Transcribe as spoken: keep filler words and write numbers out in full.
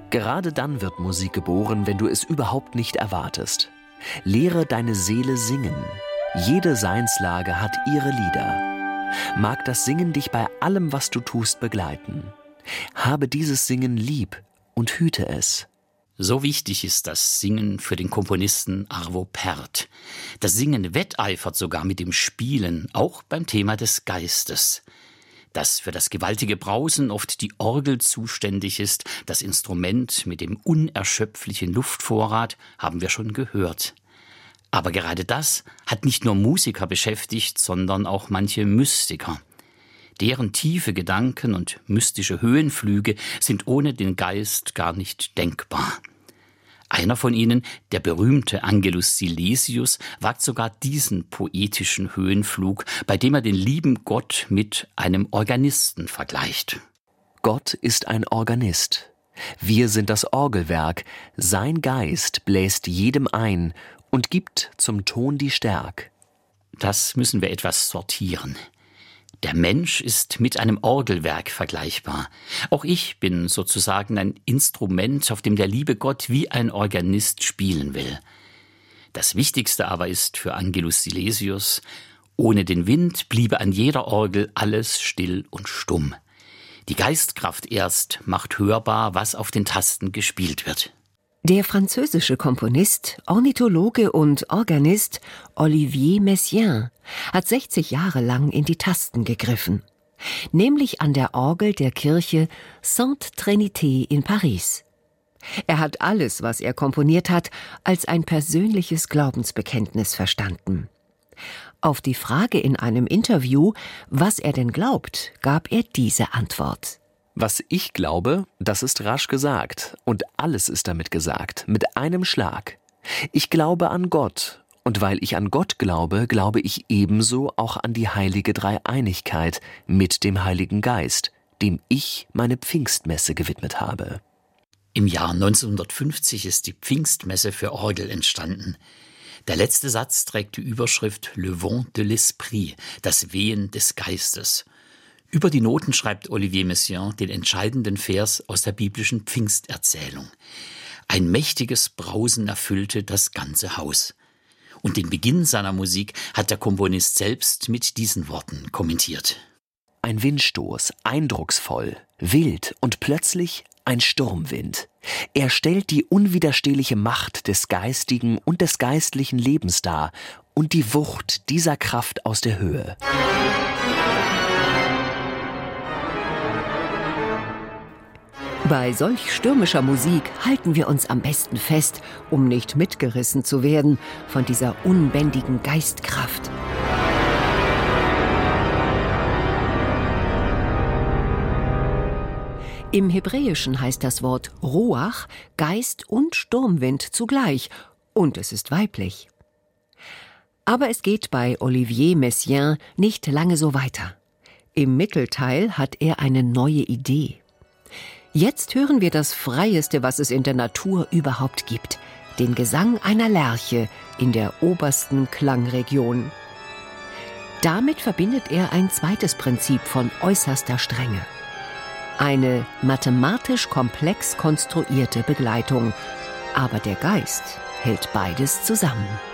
Gerade dann wird Musik geboren, wenn du es überhaupt nicht erwartest. Lehre deine Seele singen. Jede Seinslage hat ihre Lieder. Mag das Singen dich bei allem, was du tust, begleiten. Habe dieses Singen lieb und hüte es. So wichtig ist das Singen für den Komponisten Arvo Pärt. Das Singen wetteifert sogar mit dem Spielen, auch beim Thema des Geistes. Dass für das gewaltige Brausen oft die Orgel zuständig ist, das Instrument mit dem unerschöpflichen Luftvorrat, haben wir schon gehört. Aber gerade das hat nicht nur Musiker beschäftigt, sondern auch manche Mystiker. Deren tiefe Gedanken und mystische Höhenflüge sind ohne den Geist gar nicht denkbar. Einer von ihnen, der berühmte Angelus Silesius, wagt sogar diesen poetischen Höhenflug, bei dem er den lieben Gott mit einem Organisten vergleicht. Gott ist ein Organist. Wir sind das Orgelwerk. Sein Geist bläst jedem ein und gibt zum Ton die Stärk. Das müssen wir etwas sortieren. Der Mensch ist mit einem Orgelwerk vergleichbar. Auch ich bin sozusagen ein Instrument, auf dem der liebe Gott wie ein Organist spielen will. Das Wichtigste aber ist für Angelus Silesius: Ohne den Wind bliebe an jeder Orgel alles still und stumm. Die Geistkraft erst macht hörbar, was auf den Tasten gespielt wird. Der französische Komponist, Ornithologe und Organist Olivier Messiaen hat sechzig Jahre lang in die Tasten gegriffen, nämlich an der Orgel der Kirche Sainte Trinité in Paris. Er hat alles, was er komponiert hat, als ein persönliches Glaubensbekenntnis verstanden. Auf die Frage in einem Interview, was er denn glaubt, gab er diese Antwort: Was ich glaube, das ist rasch gesagt, und alles ist damit gesagt, mit einem Schlag. Ich glaube an Gott, und weil ich an Gott glaube, glaube ich ebenso auch an die heilige Dreieinigkeit mit dem Heiligen Geist, dem ich meine Pfingstmesse gewidmet habe. Im Jahr neunzehnhundertfünfzig ist die Pfingstmesse für Orgel entstanden. Der letzte Satz trägt die Überschrift Le Vent de l'Esprit, das Wehen des Geistes. Über die Noten schreibt Olivier Messiaen den entscheidenden Vers aus der biblischen Pfingsterzählung. Ein mächtiges Brausen erfüllte das ganze Haus. Und den Beginn seiner Musik hat der Komponist selbst mit diesen Worten kommentiert. Ein Windstoß, eindrucksvoll, wild und plötzlich ein Sturmwind. Er stellt die unwiderstehliche Macht des geistigen und des geistlichen Lebens dar und die Wucht dieser Kraft aus der Höhe. Bei solch stürmischer Musik halten wir uns am besten fest, um nicht mitgerissen zu werden von dieser unbändigen Geistkraft. Im Hebräischen heißt das Wort Ruach Geist und Sturmwind zugleich, und es ist weiblich. Aber es geht bei Olivier Messiaen nicht lange so weiter. Im Mittelteil hat er eine neue Idee. Jetzt hören wir das Freieste, was es in der Natur überhaupt gibt: den Gesang einer Lerche in der obersten Klangregion. Damit verbindet er ein zweites Prinzip von äußerster Strenge. Eine mathematisch komplex konstruierte Begleitung. Aber der Geist hält beides zusammen.